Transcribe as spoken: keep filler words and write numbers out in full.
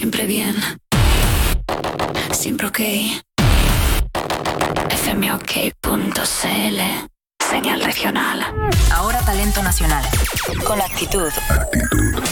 Siempre bien. Siempre ok. F M ok punto c l. Señal regional. Ahora talento nacional. Con actitud. Actitud.